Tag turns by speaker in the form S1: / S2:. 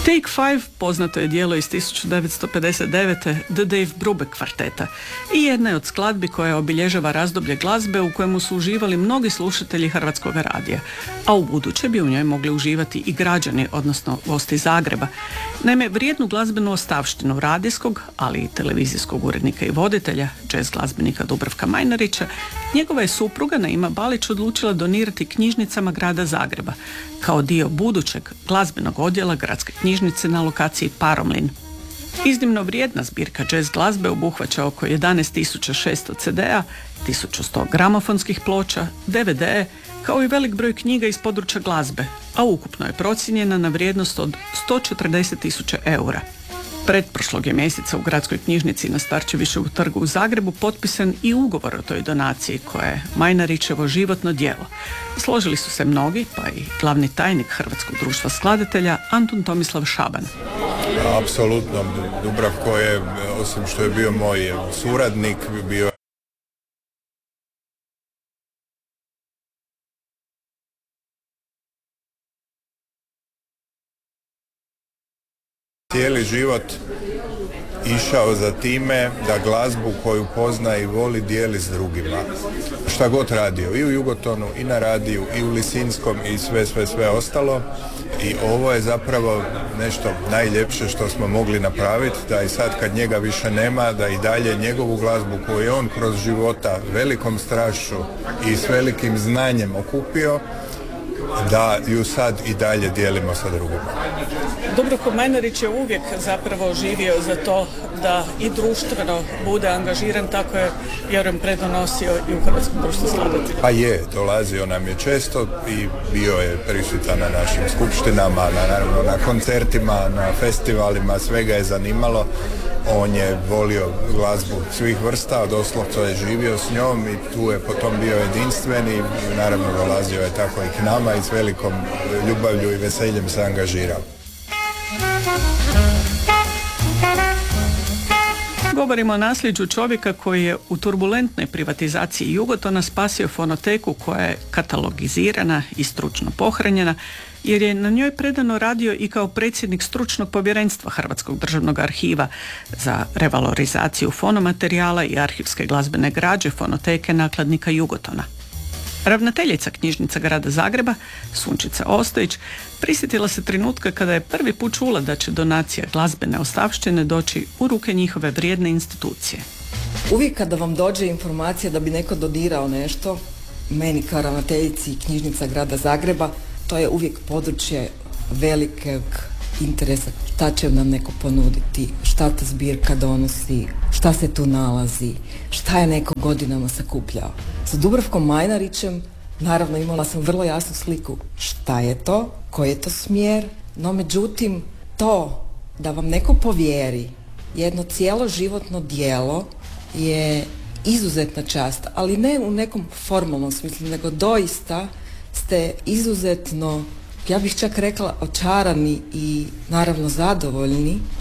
S1: Take Five poznato je djelo iz 1959. The Dave Brubeck kvarteta i jedna je od skladbi koja obilježava razdoblje glazbe u kojemu su uživali mnogi slušatelji Hrvatskog radija, a u buduće bi u njoj mogli uživati i građani, odnosno gosti Zagreba. Naime, vrijednu glazbenu ostavštinu radijskog, ali i televizijskog urednika i voditelja, jazz glazbenika Dubravka Majnarića, njegova je supruga Naima Balić odlučila donirati knjižnicama grada Zagreba, kao dio budućeg glazbenog odjela gradske knjižnice na lokaciji Paromlin. Iznimno vrijedna zbirka jazz glazbe obuhvaća oko 11.600 CD-a, 1.100 gramofonskih ploča, DVD-e, kao i velik broj knjiga iz područja glazbe, a ukupno je procijenjena na vrijednost od 140.000 eura. Pretprošlog je mjeseca u gradskoj knjižnici na Starčevićevu trgu u Zagrebu potpisan i ugovor o toj donaciji koja je Majnarićevo životno djelo. Složili su se mnogi, pa i glavni tajnik Hrvatskog društva skladatelja Antun Tomislav Šaban.
S2: Apsolutno, Dubravko je, osim što je bio moj suradnik, bio cijeli život išao za time da glazbu koju pozna i voli dijeli s drugima. Šta god radio, i u Jugotonu, i na radiju, i u Lisinskom, i sve ostalo. I ovo je zapravo nešto najljepše što smo mogli napraviti, da i sad kad njega više nema, da i dalje njegovu glazbu koju je on kroz života velikom strašću i s velikim znanjem okupio, da ju sad i dalje dijelimo sa drugima.
S1: Dubravko Majnarić je uvijek zapravo živio za to da i društveno bude angažiran, tako je, vjerujem, predonosio i u Hrvatskom društvu skladatelja.
S2: Pa je, dolazio nam je često i bio je prisutan na našim skupštinama, naravno na koncertima, na festivalima, sve ga je zanimalo. On je volio glazbu svih vrsta, doslovno je živio s njom i tu je potom bio jedinstven i naravno dolazio je tako i k nama i s velikom ljubavlju i veseljem se angažirao.
S1: Govorimo o nasljeđu čovjeka koji je u turbulentnoj privatizaciji Jugotona spasio fonoteku koja je katalogizirana i stručno pohranjena, jer je na njoj predano radio i kao predsjednik stručnog povjerenstva Hrvatskog državnog arhiva za revalorizaciju fonomaterijala i arhivske glazbene građe fonoteke nakladnika Jugotona. Ravnateljica knjižnica grada Zagreba, Sunčica Ostojić, prisjetila se trenutka kada je prvi put čula da će donacija glazbene ostavštine doći u ruke njihove vrijedne institucije.
S3: Uvijek kada vam dođe informacija da bi neko donirao nešto, meni kao ravnateljici knjižnica grada Zagreba, to je uvijek područje velikog interesa. Šta će nam neko ponuditi, šta ta zbirka donosi, šta se tu nalazi, šta je neko godinama sakupljao. Sa Dubravkom Majnarićem naravno imala sam vrlo jasnu sliku šta je to, koji je to smjer, no međutim to da vam neko povjeri jedno cijelo životno djelo je izuzetna čast, ali ne u nekom formalnom smislu, nego doista ste izuzetno, ja bih čak rekla, očarani i naravno zadovoljni